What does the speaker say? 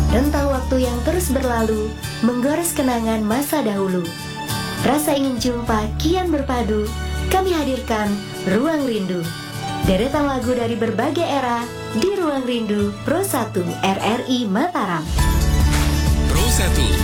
Rentang waktu yang terus berlalu menggores kenangan masa dahulu. Rasa ingin jumpa kian berpadu, kami hadirkan Ruang Rindu. Deretan lagu dari berbagai era di Ruang Rindu Pro 1 RRI Mataram. Pro 1